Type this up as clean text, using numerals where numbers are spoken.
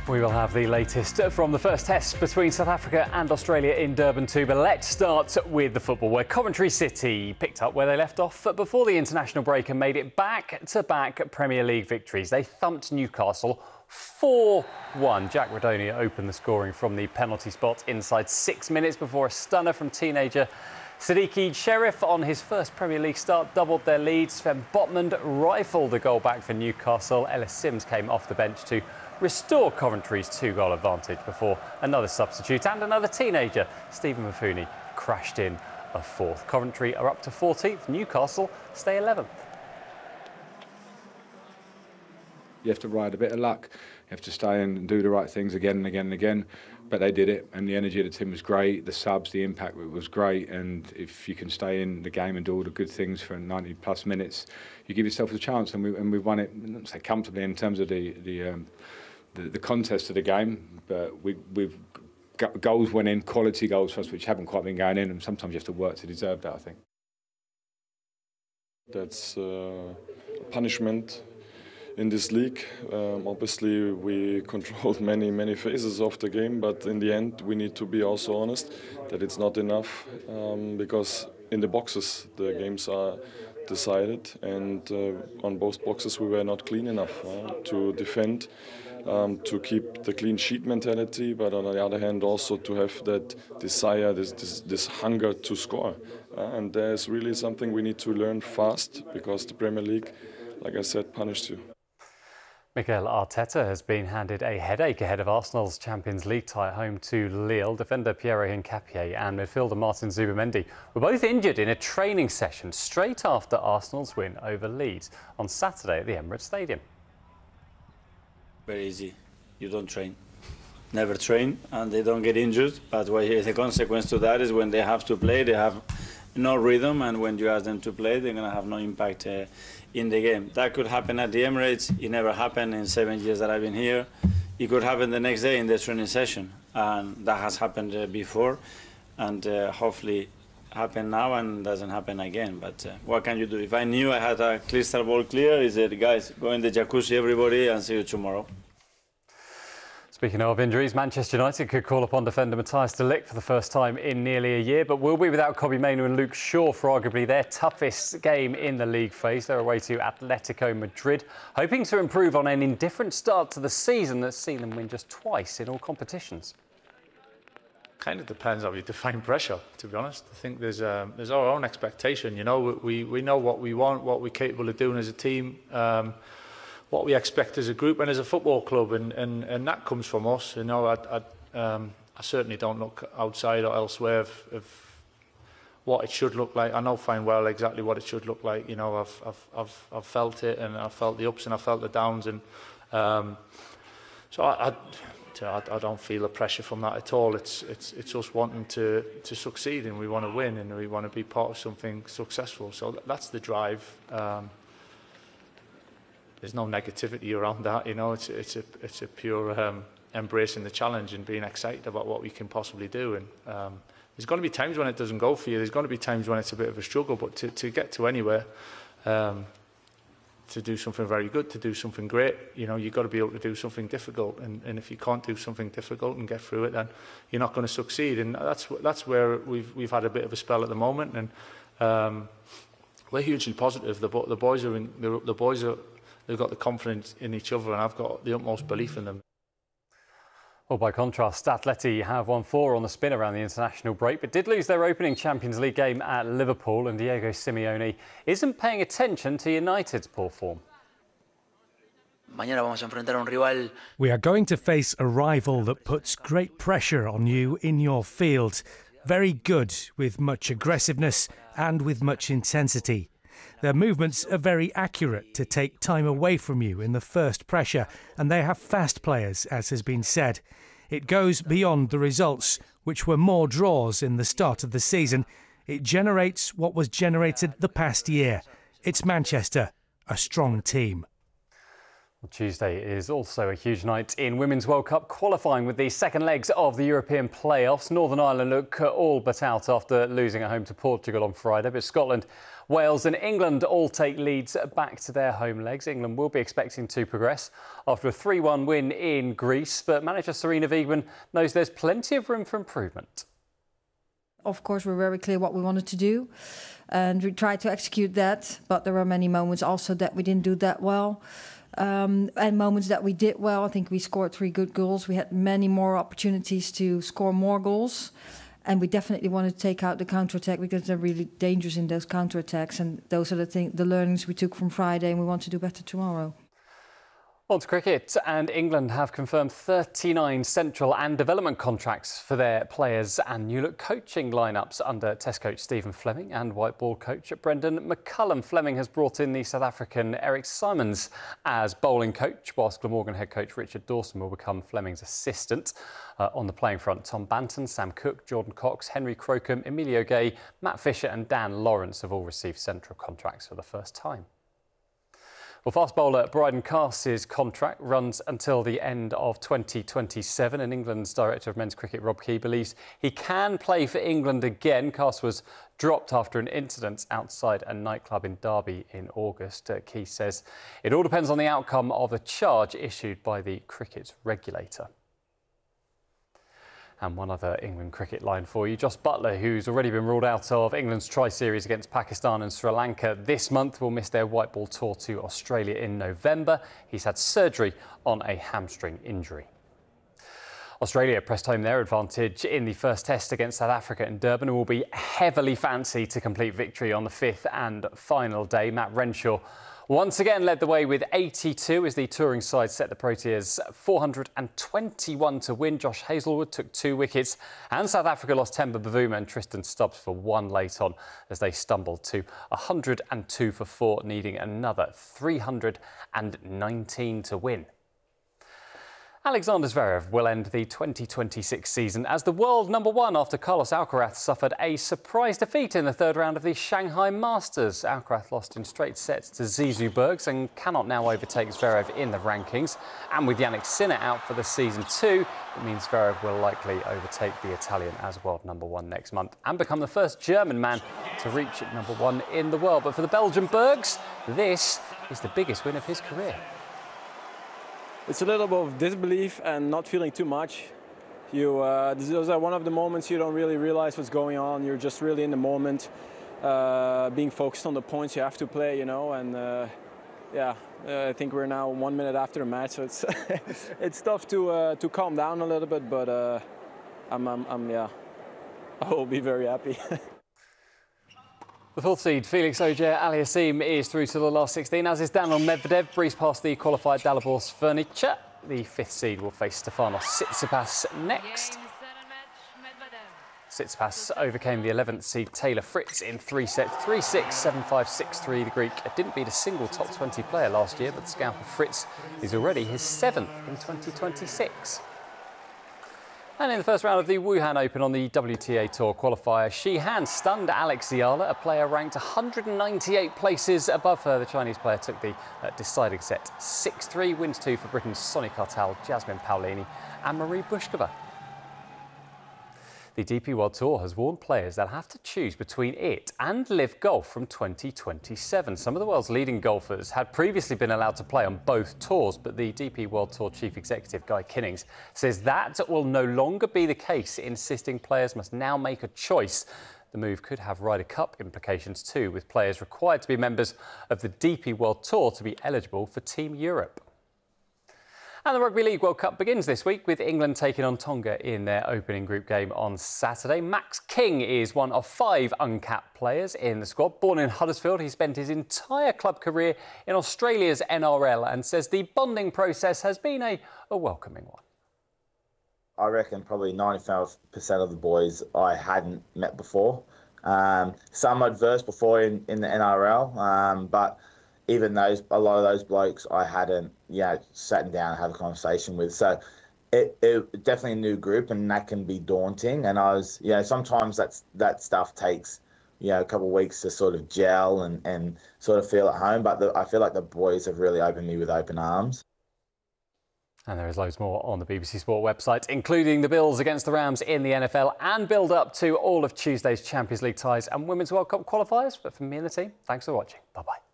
We will have the latest from the first test between South Africa and Australia in Durban too, but let's start with the football, where Coventry City picked up where they left off before the international break and made it back-to-back Premier League victories. They thumped Newcastle 4-1. Jack Radonia opened the scoring from the penalty spot inside 6 minutes before a stunner from teenager Siddiqui Sheriff on his first Premier League start doubled their lead. Sven Botman rifled a goal back for Newcastle. Ellis Sims came off the bench to restore Coventry's 2-goal advantage before another substitute and another teenager, Stephen Mafuni, crashed in a fourth. Coventry are up to 14th. Newcastle stay 11th. You have to ride a bit of luck. You have to stay in and do the right things again and again and again. But they did it, and the energy of the team was great. The subs, the impact was great. And if you can stay in the game and do all the good things for 90-plus minutes, you give yourself a chance. And we've won it, not say comfortably in terms of the contest of the game, but we've got goals went in, quality goals for us, which haven't quite been going in. And sometimes you have to work to deserve that, I think. That's punishment. In this league, obviously we controlled many phases of the game, but in the end we need to be also honest that it's not enough because in the boxes the games are decided, and on both boxes we were not clean enough to defend, to keep the clean sheet mentality, but on the other hand also to have that desire, this hunger to score. And there's really something we need to learn fast, because the Premier League, like I said, punished you. Mikel Arteta has been handed a headache ahead of Arsenal's Champions League tie at home to Lille. Defender Pierre Hincapié and midfielder Martin Zubimendi were both injured in a training session straight after Arsenal's win over Leeds on Saturday at the Emirates Stadium. Very easy. You don't train. Never train, and they don't get injured. But the consequence to that is when they have to play, they have no rhythm, and when you ask them to play, they're going to have no impact in the game. That could happen at the Emirates. It never happened in 7 years that I've been here. It could happen the next day in the training session, and that has happened before, and hopefully happen now and doesn't happen again. But what can you do? If I knew I had a crystal ball clear, is that, guys, go in the jacuzzi, everybody, and see you tomorrow. Speaking of injuries, Manchester United could call upon defender Matthias de Ligt for the first time in nearly a year, but will be without Kobbie Mainoo and Luke Shaw for arguably their toughest game in the league phase. They're away to Atletico Madrid, hoping to improve on an indifferent start to the season that's seen them win just twice in all competitions. Kind of depends how you define pressure, to be honest. I think there's our own expectation. You know, we know what we want, what we're capable of doing as a team. What we expect as a group and as a football club, and that comes from us. You know, I certainly don't look outside or elsewhere of what it should look like. I know fine well exactly what it should look like. You know, I've felt it, and I've felt the ups and I've felt the downs, and so I don't feel the pressure from that at all. It's us wanting to succeed, and we want to win, and we want to be part of something successful. So that's the drive. There's no negativity around that, you know. It's a pure embracing the challenge and being excited about what we can possibly do. And there's going to be times when it doesn't go for you. There's going to be times when it's a bit of a struggle. But to get to anywhere, to do something very good, to do something great, you know, you've got to be able to do something difficult. And if you can't do something difficult and get through it, then you're not going to succeed. And that's where we've had a bit of a spell at the moment. And we're hugely positive. The boys are. They've got the confidence in each other, and I've got the utmost belief in them. Well, by contrast, Atleti have won 4 on the spin around the international break, but did lose their opening Champions League game at Liverpool, and Diego Simeone isn't paying attention to United's poor form. We are going to face a rival that puts great pressure on you in your field. Very good, with much aggressiveness and with much intensity. Their movements are very accurate to take time away from you in the first pressure, and they have fast players, as has been said. It goes beyond the results, which were more draws in the start of the season. It generates what was generated the past year. It's Manchester, a strong team. Tuesday is also a huge night in Women's World Cup qualifying with the second legs of the European playoffs. Northern Ireland look all but out after losing at home to Portugal on Friday, but Scotland, Wales and England all take leads back to their home legs. England will be expecting to progress after a 3-1 win in Greece, but manager Sarina Wiegman knows there's plenty of room for improvement. Of course, we're very clear what we wanted to do and we tried to execute that, but there were many moments also that we didn't do that well. And moments that we did well. I think we scored 3 good goals. We had many more opportunities to score more goals. And we definitely wanted to take out the counter-attack because they're really dangerous in those counter-attacks. And those are the learnings we took from Friday, and we want to do better tomorrow. On to cricket, and England have confirmed 39 central and development contracts for their players and new look coaching lineups under Test coach Stephen Fleming and white ball coach Brendan McCullum. Fleming has brought in the South African Eric Simons as bowling coach, whilst Glamorgan head coach Richard Dawson will become Fleming's assistant. On the playing front, Tom Banton, Sam Cook, Jordan Cox, Henry Crocombe, Emilio Gay, Matt Fisher and Dan Lawrence have all received central contracts for the first time. Well, fast bowler Bryden Cass's contract runs until the end of 2027, and England's Director of Men's Cricket, Rob Key, believes he can play for England again. Cass was dropped after an incident outside a nightclub in Derby in August. Key says it all depends on the outcome of a charge issued by the cricket regulator. And one other England cricket line for you. Jos Buttler, who's already been ruled out of England's tri-series against Pakistan and Sri Lanka this month, will miss their white ball tour to Australia in November. He's had surgery on a hamstring injury. Australia pressed home their advantage in the first test against South Africa in Durban and will be heavily fancied to complete victory on the 5th and final day. Matt Renshaw once again led the way with 82 as the touring side set the Proteas 421 to win. Josh Hazlewood took 2 wickets and South Africa lost Temba Bavuma and Tristan Stubbs for 1 late on as they stumbled to 102 for 4, needing another 319 to win. Alexander Zverev will end the 2026 season as the world #1 after Carlos Alcaraz suffered a surprise defeat in the 3rd round of the Shanghai Masters. Alcaraz lost in straight sets to Zizou Bergs and cannot now overtake Zverev in the rankings. And with Jannik Sinner out for the season too, it means Zverev will likely overtake the Italian as world #1 next month and become the first German man to reach #1 in the world. But for the Belgian Bergs, this is the biggest win of his career. It's a little bit of disbelief and not feeling too much. Those are one of the moments you don't really realize what's going on. You're just really in the moment, being focused on the points you have to play, you know. And I think we're now 1 minute after the match, so it's it's tough to calm down a little bit. But I will be very happy. The 4th seed, Felix Auger-Aliassime, is through to the last 16, as is Daniil Medvedev, breezed past the qualified Dalibor Svernich. The 5th seed will face Stefanos Tsitsipas next. Tsitsipas overcame the 11th seed Taylor Fritz in 3 sets, 3-6, 7-5, 6-3. The Greek didn't beat a single top 20 player last year, but the scalper Fritz is already his 7th in 2026. And in the first round of the Wuhan Open on the WTA Tour qualifier, Shi Han stunned Alex Ziyala, a player ranked 198 places above her. The Chinese player took the deciding set 6-3, wins 2 for Britain's Sonia Cartal, Jasmine Paolini and Marie Bushkova. The DP World Tour has warned players they'll have to choose between it and LIV Golf from 2027. Some of the world's leading golfers had previously been allowed to play on both tours, but the DP World Tour Chief Executive Guy Kinnings says that will no longer be the case, insisting players must now make a choice. The move could have Ryder Cup implications too, with players required to be members of the DP World Tour to be eligible for Team Europe. And the Rugby League World Cup begins this week with England taking on Tonga in their opening group game on Saturday. Max King is one of 5 uncapped players in the squad. Born in Huddersfield, he spent his entire club career in Australia's NRL and says the bonding process has been a welcoming one. I reckon probably 95% of the boys I hadn't met before. Some I'd versed before in the NRL, but even a lot of those blokes I hadn't, sat down and had a conversation with. So it definitely a new group, and that can be daunting. And I was, sometimes that stuff takes a couple of weeks to sort of gel and sort of feel at home. But I feel like the boys have really opened me with open arms. And there is loads more on the BBC Sport website, including the Bills against the Rams in the NFL and build up to all of Tuesday's Champions League ties and Women's World Cup qualifiers. But from me and the team, thanks for watching. Bye-bye.